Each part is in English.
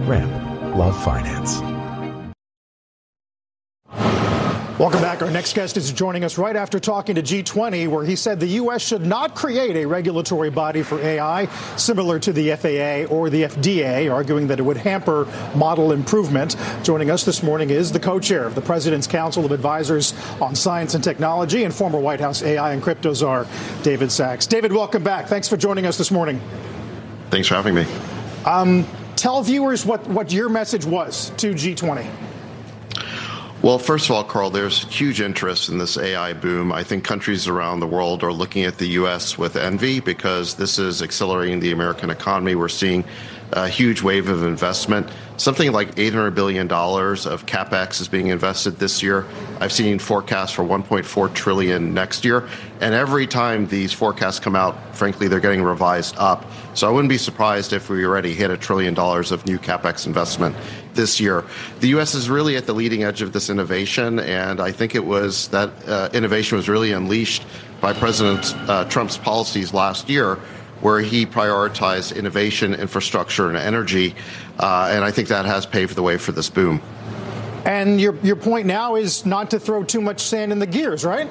Ramp. Love finance. Welcome back. Our next guest is joining us right after talking to G20, where he said the U.S. should not create a regulatory body for AI similar to the FAA or the FDA, arguing that it would hamper model improvement. Joining us this morning is the co-chair of the President's Council of Advisors on Science and Technology and former White House AI and crypto czar, David Sacks. David, welcome back. Thanks for joining us this morning. Thanks for having me. Tell viewers what your message was to G20. Well, first of all, Carl, there's huge interest in this AI boom. I think countries around the world are looking at the U.S. with envy because this is accelerating the American economy. We're seeing a huge wave of investment. Something like $800 billion of CapEx is being invested this year. I've seen forecasts for $1.4 trillion next year. And every time these forecasts come out, frankly, they're getting revised up. So I wouldn't be surprised if we already hit $1 trillion of new CapEx investment this year. The U.S. is really at the leading edge of this innovation, and I think it was that innovation was really unleashed by President Trump's policies last year, where he prioritized innovation, infrastructure, and energy, and I think that has paved the way for this boom. And your point now is not to throw too much sand in the gears, right?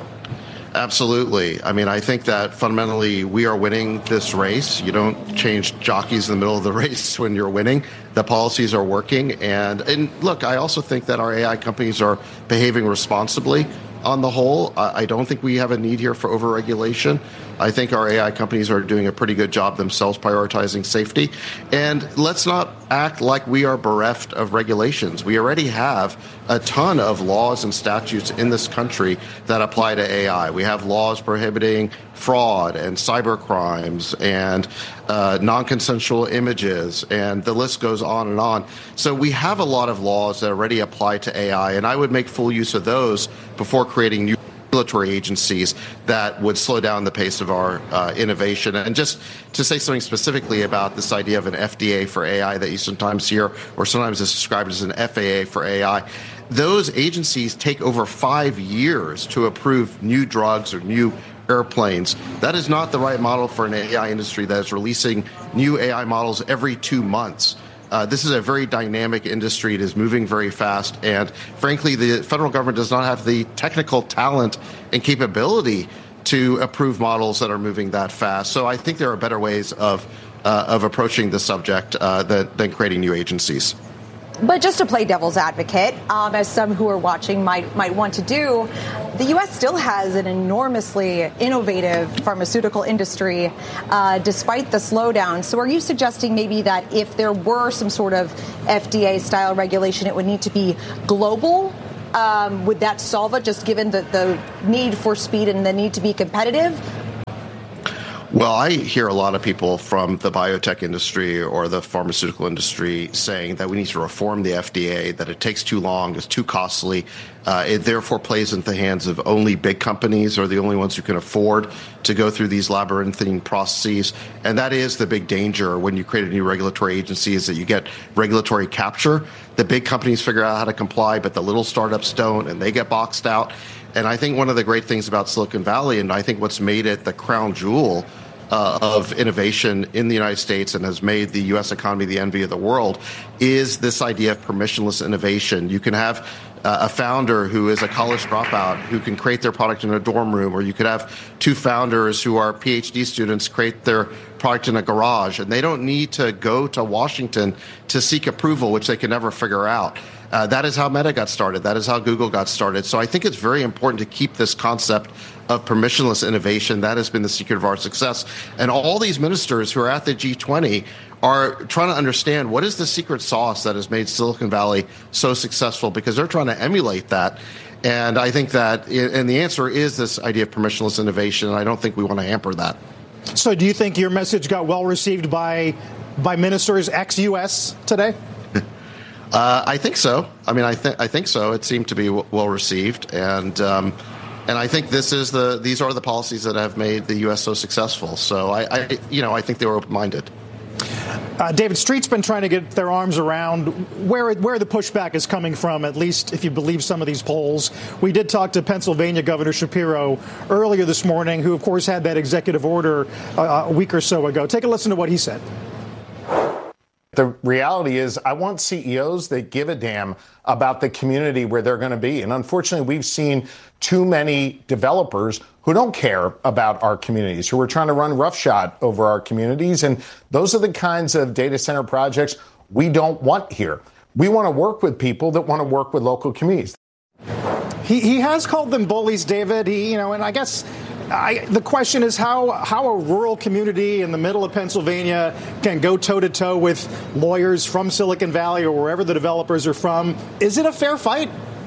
Absolutely. I mean, I think that fundamentally we are winning this race. You don't change jockeys in the middle of the race when you're winning. The policies are working. And look, I also think that our AI companies are behaving responsibly. On the whole, I don't think we have a need here for overregulation. I think our AI companies are doing a pretty good job themselves prioritizing safety. And let's not act like we are bereft of regulations. We already have a ton of laws and statutes in this country that apply to AI. We have laws prohibiting fraud and cyber crimes and non-consensual images, and the list goes on and on. So we have a lot of laws that already apply to AI, and I would make full use of those before creating new regulatory agencies that would slow down the pace of our innovation. And just to say something specifically about this idea of an FDA for AI that you sometimes hear, or sometimes it's described as an FAA for AI, those agencies take over 5 years to approve new drugs or new airplanes. That is not the right model for an AI industry that is releasing new AI models every 2 months. This is a very dynamic industry. It is moving very fast. And frankly, the federal government does not have the technical talent and capability to approve models that are moving that fast. So I think there are better ways of approaching the subject than creating new agencies. But just to play devil's advocate, as some who are watching might want to do, the U.S. still has an enormously innovative pharmaceutical industry, despite the slowdown. So are you suggesting maybe that if there were some sort of FDA-style regulation, it would need to be global? Would that solve it, just given the need for speed and the need to be competitive? Well, I hear a lot of people from the biotech industry or the pharmaceutical industry saying that we need to reform the FDA, that it takes too long, it's too costly. It therefore plays into the hands of only big companies or the only ones who can afford to go through these labyrinthine processes. And that is the big danger when you create a new regulatory agency, is that you get regulatory capture. The big companies figure out how to comply, but the little startups don't, and they get boxed out. And I think one of the great things about Silicon Valley, and I think what's made it the crown jewel of innovation in the United States and has made the U.S. economy the envy of the world, is this idea of permissionless innovation. You can have a founder who is a college dropout who can create their product in a dorm room, or you could have two founders who are PhD students create their product in a garage, and they don't need to go to Washington to seek approval, which they can never figure out. That is how Meta got started. That is how Google got started. So I think it's very important to keep this concept of permissionless innovation. That has been the secret of our success. And all these ministers who are at the G20 are trying to understand what is the secret sauce that has made Silicon Valley so successful, because they're trying to emulate that. And I think that, and the answer is this idea of permissionless innovation, and I don't think we want to hamper that. So do you think your message got well received by ministers ex-U.S. today? I think so. I mean, I think so. It seemed to be well received, and I think these are the policies that have made the U.S. so successful. So I think they were open-minded. David, Street's been trying to get their arms around where the pushback is coming from, at least if you believe some of these polls. We did talk to Pennsylvania Governor Shapiro earlier this morning, who, of course, had that executive order a week or so ago. Take a listen to what he said. The reality is I want CEOs that give a damn about the community where they're going to be. And unfortunately, we've seen too many developers who don't care about our communities, who are trying to run roughshod over our communities. And those are the kinds of data center projects we don't want here. We want to work with people that want to work with local communities. He has called them bullies, David. And I guess the question is how a rural community in the middle of Pennsylvania can go toe-to-toe with lawyers from Silicon Valley or wherever the developers are from. Is it a fair fight?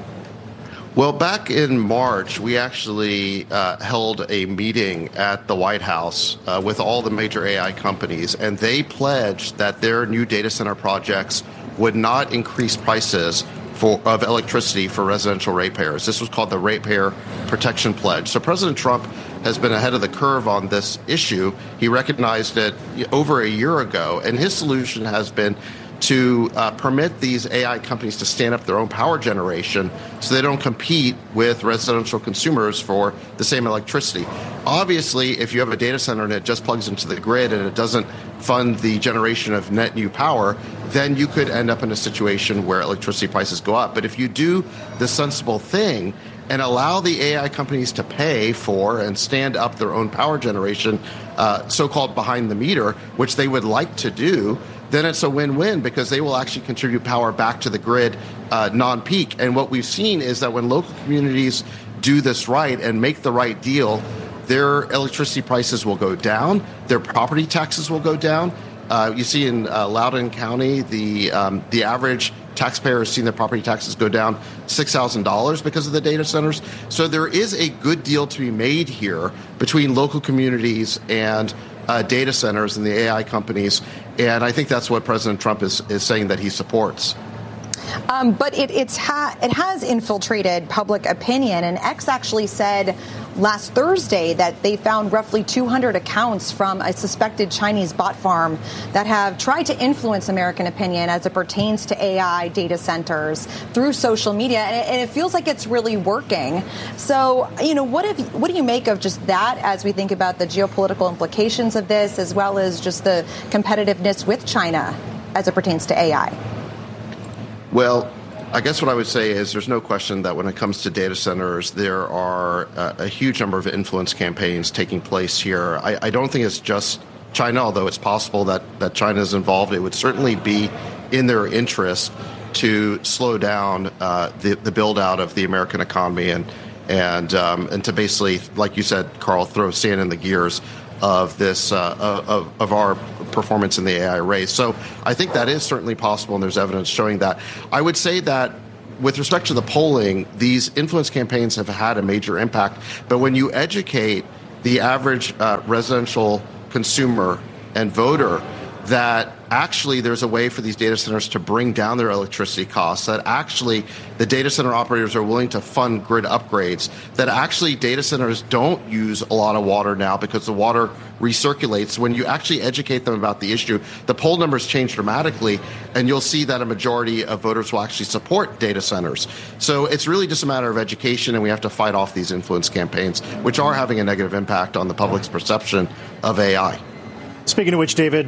Well, back in March, we actually held a meeting at the White House with all the major AI companies, and they pledged that their new data center projects would not increase prices of electricity for residential ratepayers. This was called the Ratepayer Protection Pledge. So President Trump has been ahead of the curve on this issue. He recognized it over a year ago, and his solution has been to permit these AI companies to stand up their own power generation so they don't compete with residential consumers for the same electricity. Obviously, if you have a data center and it just plugs into the grid and it doesn't fund the generation of net new power, then you could end up in a situation where electricity prices go up. But if you do the sensible thing and allow the AI companies to pay for and stand up their own power generation, so-called behind the meter, which they would like to do, then it's a win-win because they will actually contribute power back to the grid non-peak. And what we've seen is that when local communities do this right and make the right deal, their electricity prices will go down, their property taxes will go down. You see in Loudoun County, the average taxpayer has seen their property taxes go down $6,000 because of the data centers. So there is a good deal to be made here between local communities and data centers and the AI companies. And I think that's what President Trump is saying that he supports. But it has infiltrated public opinion. And X actually said last Thursday that they found roughly 200 accounts from a suspected Chinese bot farm that have tried to influence American opinion as it pertains to AI data centers through social media. And it feels like it's really working. So, what do you make of just that as we think about the geopolitical implications of this, as well as just the competitiveness with China as it pertains to AI? Well, I guess what I would say is there's no question that when it comes to data centers, there are a huge number of influence campaigns taking place here. I don't think it's just China, although it's possible that China is involved. It would certainly be in their interest to slow down the build out of the American economy and to basically, like you said, Carl, throw sand in the gears of this of our performance in the AI race. So I think that is certainly possible, and there's evidence showing that. I would say that with respect to the polling, these influence campaigns have had a major impact. But when you educate the average residential consumer and voter that actually there's a way for these data centers to bring down their electricity costs, that actually the data center operators are willing to fund grid upgrades, that actually data centers don't use a lot of water now because the water recirculates. When you actually educate them about the issue, the poll numbers change dramatically, and you'll see that a majority of voters will actually support data centers. So it's really just a matter of education, and we have to fight off these influence campaigns, which are having a negative impact on the public's perception of AI. Speaking of which, David,